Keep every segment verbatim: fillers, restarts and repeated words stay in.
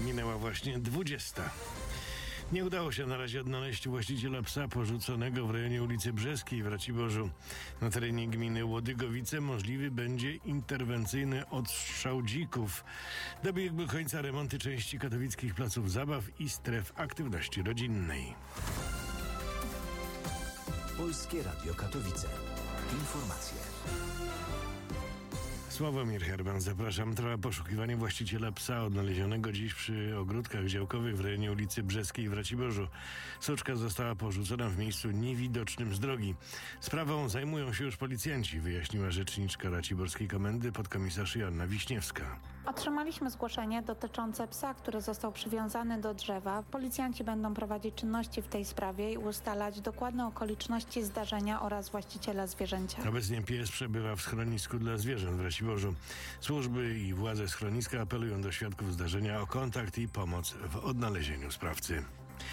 Minęła właśnie dwudziesta. Nie udało się na razie odnaleźć właściciela psa porzuconego w rejonie ulicy Brzeskiej w Raciborzu. Na terenie gminy Łodygowice możliwy będzie interwencyjny odstrzał dzików. Dobiegły końca remonty części katowickich placów zabaw i stref aktywności rodzinnej. Polskie Radio Katowice. Informacje. Sławomir Herman, zapraszam. Trwa poszukiwanie właściciela psa odnalezionego dziś przy ogródkach działkowych w rejonie ulicy Brzeskiej w Raciborzu. Soczka została porzucona w miejscu niewidocznym z drogi. Sprawą zajmują się już policjanci, wyjaśniła rzeczniczka Raciborskiej Komendy podkomisarz Joanna Wiśniewska. Otrzymaliśmy zgłoszenie dotyczące psa, który został przywiązany do drzewa. Policjanci będą prowadzić czynności w tej sprawie i ustalać dokładne okoliczności zdarzenia oraz właściciela zwierzęcia. Obecnie pies przebywa w schronisku dla zwierząt w Raciborzu. Służby i władze schroniska apelują do świadków zdarzenia o kontakt i pomoc w odnalezieniu sprawcy.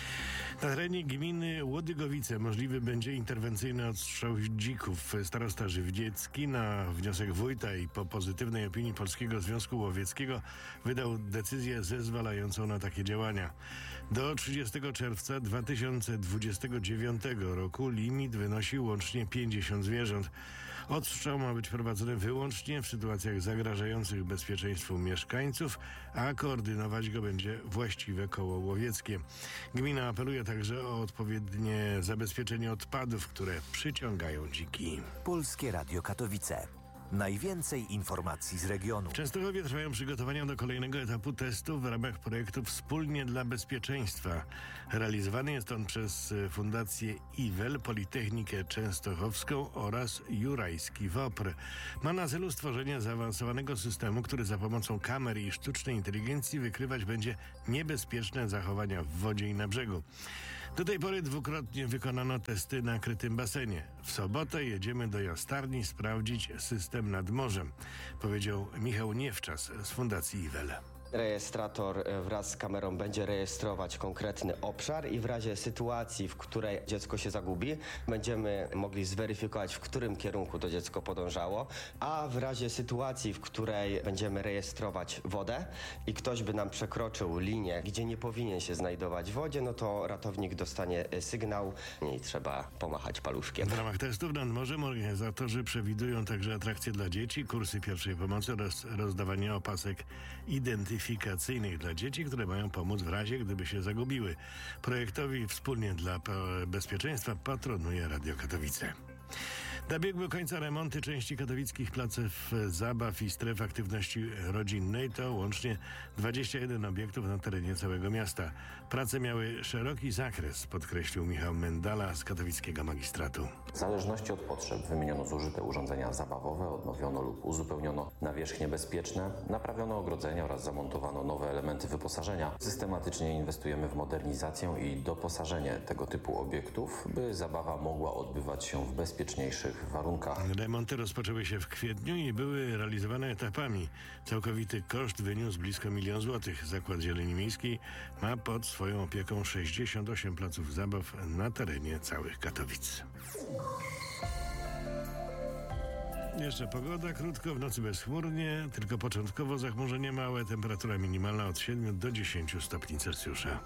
Na terenie gminy Łodygowice możliwy będzie interwencyjny odstrzał dzików. Starosta Żywdziecki na wniosek wójta i po pozytywnej opinii Polskiego Związku Łowieckiego wydał decyzję zezwalającą na takie działania. Do trzydziestego czerwca dwa tysiące dwudziestego dziewiątego roku limit wynosi łącznie pięćdziesiąt zwierząt. Odstrzał ma być prowadzony wyłącznie w sytuacjach zagrażających bezpieczeństwu mieszkańców, a koordynować go będzie właściwe koło łowieckie. Gmina apeluje także o odpowiednie zabezpieczenie odpadów, które przyciągają dziki. Polskie Radio Katowice. Najwięcej informacji z regionu. W Częstochowie trwają przygotowania do kolejnego etapu testów w ramach projektu Wspólnie dla Bezpieczeństwa. Realizowany jest on przez Fundację I W E L, Politechnikę Częstochowską oraz Jurajski W O P R. Ma na celu stworzenie zaawansowanego systemu, który za pomocą kamer i sztucznej inteligencji wykrywać będzie niebezpieczne zachowania w wodzie i na brzegu. Do tej pory dwukrotnie wykonano testy na krytym basenie. W sobotę jedziemy do Jastarni sprawdzić system nad morzem, powiedział Michał Niewczas z Fundacji I W E L. Rejestrator wraz z kamerą będzie rejestrować konkretny obszar i w razie sytuacji, w której dziecko się zagubi, będziemy mogli zweryfikować, w którym kierunku to dziecko podążało, a w razie sytuacji, w której będziemy rejestrować wodę i ktoś by nam przekroczył linię, gdzie nie powinien się znajdować w wodzie, no to ratownik dostanie sygnał i trzeba pomachać paluszkiem. W ramach testów nad morzem organizatorzy przewidują także atrakcje dla dzieci, kursy pierwszej pomocy oraz rozdawanie opasek identyfikacyjnych dla dzieci, które mają pomóc w razie, gdyby się zagubiły. Projektowi Wspólnie dla Bezpieczeństwa patronuje Radio Katowice. Dobiegły końca remonty części katowickich placów zabaw i stref aktywności rodzinnej. To łącznie dwadzieścia jeden obiektów na terenie całego miasta. Prace miały szeroki zakres, podkreślił Michał Mendala z katowickiego magistratu. W zależności od potrzeb wymieniono zużyte urządzenia zabawowe, odnowiono lub uzupełniono nawierzchnie bezpieczne, naprawiono ogrodzenia oraz zamontowano nowe elementy wyposażenia. Systematycznie inwestujemy w modernizację i doposażenie tego typu obiektów, by zabawa mogła odbywać się w bezpieczniejszych warunkach. Remonty rozpoczęły się w kwietniu i były realizowane etapami. Całkowity koszt wyniósł blisko milion złotych. Zakład Zieleni Miejskiej ma pod swoją opieką sześćdziesiąt osiem placów zabaw na terenie całych Katowic. Jeszcze pogoda, krótko, w nocy bezchmurnie, tylko początkowo zachmurzenie małe, temperatura minimalna od siedmiu do dziesięciu stopni Celsjusza.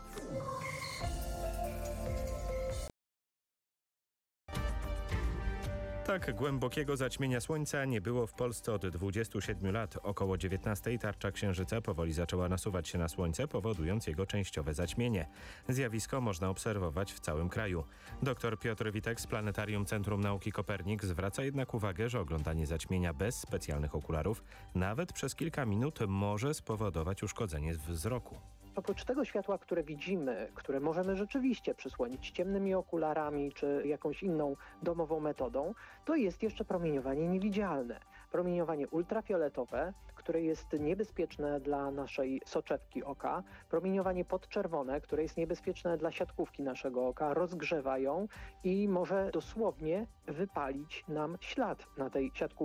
Tak głębokiego zaćmienia słońca nie było w Polsce od dwudziestu siedmiu lat. Około dziewiętnastej tarcza księżyca powoli zaczęła nasuwać się na słońce, powodując jego częściowe zaćmienie. Zjawisko można obserwować w całym kraju. Doktor Piotr Witek z Planetarium Centrum Nauki Kopernik zwraca jednak uwagę, że oglądanie zaćmienia bez specjalnych okularów nawet przez kilka minut może spowodować uszkodzenie wzroku. Oprócz tego światła, które widzimy, które możemy rzeczywiście przysłonić ciemnymi okularami czy jakąś inną domową metodą, to jest jeszcze promieniowanie niewidzialne. Promieniowanie ultrafioletowe, które jest niebezpieczne dla naszej soczewki oka, promieniowanie podczerwone, które jest niebezpieczne dla siatkówki naszego oka, rozgrzewa ją i może dosłownie wypalić nam ślad na tej siatkówce.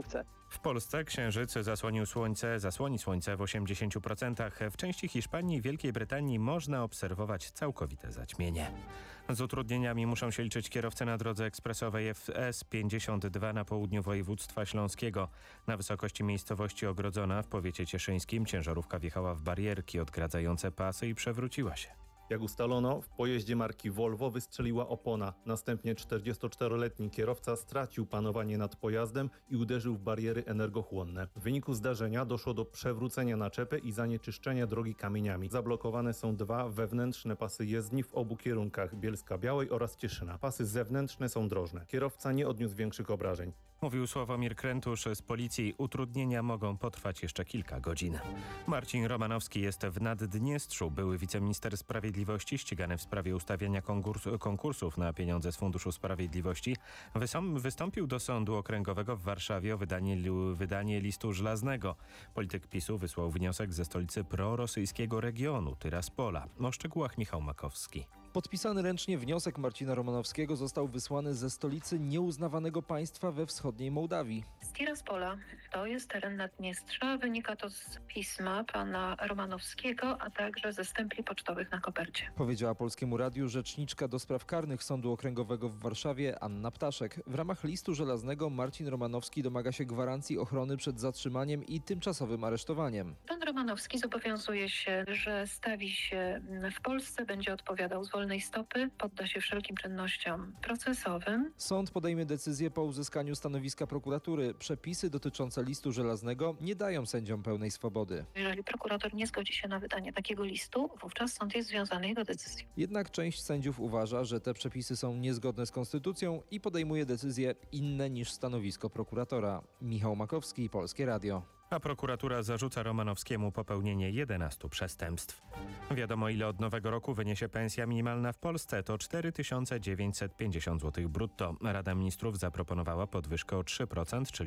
W Polsce księżyc zasłonił słońce, zasłoni słońce w osiemdziesięciu procentach. W części Hiszpanii i Wielkiej Brytanii można obserwować całkowite zaćmienie. Z utrudnieniami muszą się liczyć kierowcy na drodze ekspresowej S pięćdziesiąt dwa na południu województwa śląskiego. Na wysokości miejscowości Ogrodzona w powiecie cieszyńskim ciężarówka wjechała w barierki odgradzające pasy i przewróciła się. Jak ustalono, w pojeździe marki Volvo wystrzeliła opona. Następnie czterdziestoczteroletni kierowca stracił panowanie nad pojazdem i uderzył w bariery energochłonne. W wyniku zdarzenia doszło do przewrócenia naczepy i zanieczyszczenia drogi kamieniami. Zablokowane są dwa wewnętrzne pasy jezdni w obu kierunkach Bielska-Białej oraz Cieszyna. Pasy zewnętrzne są drożne. Kierowca nie odniósł większych obrażeń. Mówił Sławomir Krętusz z policji. Utrudnienia mogą potrwać jeszcze kilka godzin. Marcin Romanowski jest w Naddniestrzu. Były wiceminister sprawiedliwości ścigany w sprawie ustawiania konkurs, konkursów na pieniądze z Funduszu Sprawiedliwości. Wysą, wystąpił do Sądu Okręgowego w Warszawie o wydanie, wydanie listu żelaznego. Polityk PiSu wysłał wniosek ze stolicy prorosyjskiego regionu Tyraspola. O szczegółach Michał Makowski. Podpisany ręcznie wniosek Marcina Romanowskiego został wysłany ze stolicy nieuznawanego państwa we wschodniej Mołdawii. Z Tiraspola, to jest teren Naddniestrza. Wynika to z pisma pana Romanowskiego, a także ze stempli pocztowych na kopercie. Powiedziała Polskiemu Radiu rzeczniczka do spraw karnych Sądu Okręgowego w Warszawie Anna Ptaszek. W ramach listu żelaznego Marcin Romanowski domaga się gwarancji ochrony przed zatrzymaniem i tymczasowym aresztowaniem. Pan Romanowski zobowiązuje się, że stawi się w Polsce, będzie odpowiadał z wolnej stopy, podda się wszelkim czynnościom procesowym. Sąd podejmie decyzję po uzyskaniu stanowiska prokuratury. Przepisy dotyczące listu żelaznego nie dają sędziom pełnej swobody. Jeżeli prokurator nie zgodzi się na wydanie takiego listu, wówczas sąd jest związany jego decyzją. Jednak część sędziów uważa, że te przepisy są niezgodne z konstytucją i podejmuje decyzje inne niż stanowisko prokuratora. Michał Makowski, Polskie Radio. A prokuratura zarzuca Romanowskiemu popełnienie jedenastu przestępstw. Wiadomo, ile od nowego roku wyniesie pensja minimalna w Polsce. To cztery tysiące dziewięćset pięćdziesiąt złotych brutto. Rada Ministrów zaproponowała podwyżkę o trzy procent, czyli